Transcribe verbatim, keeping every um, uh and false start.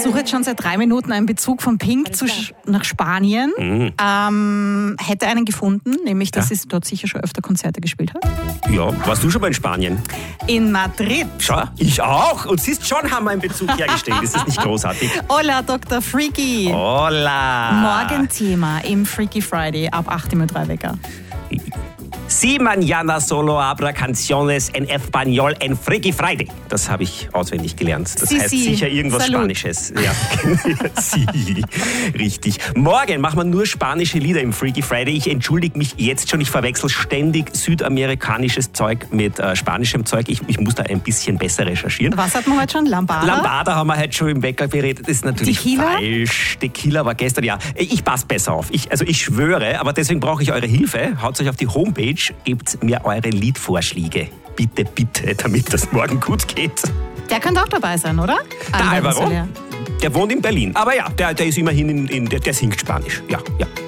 suche jetzt schon seit drei Minuten einen Bezug von Pink zu, nach Spanien. Mhm. Ähm, hätte einen gefunden, nämlich, dass ja. sie dort sicher schon öfter Konzerte gespielt hat. Ja, warst du schon mal in Spanien? In Madrid. Schau, ich auch. Und siehst, schon haben wir einen Bezug hergestellt. Ist das nicht großartig? Hola, Doktor Freaky. Hola. Morgenthema im Freaky Friday ab acht Uhr drei Wecker. Si mañana solo habrá canciones en español en Freaky Friday. Das habe ich auswendig gelernt. Das si, heißt si. sicher irgendwas Salut. Spanisches. Ja, si. Richtig. Morgen machen wir nur spanische Lieder im Freaky Friday. Ich entschuldige mich jetzt schon, ich verwechsel ständig südamerikanisches Zeug mit äh, spanischem Zeug. Ich, ich muss da ein bisschen besser recherchieren. Was hat man heute schon? Lambada? Lambada haben wir heute schon im Wecker geredet. Das ist natürlich Tequila? falsch. Tequila war gestern, ja. Ich passe besser auf. Ich, also ich schwöre, aber deswegen brauche ich eure Hilfe. Haut euch auf die Homepage, gebt mir eure Liedvorschläge. Bitte, bitte, damit das morgen gut geht. Der könnte auch dabei sein, oder? Der Alvaro, der wohnt in Berlin. Aber ja, der, der ist immerhin, in, in, der, der singt Spanisch. Ja, ja.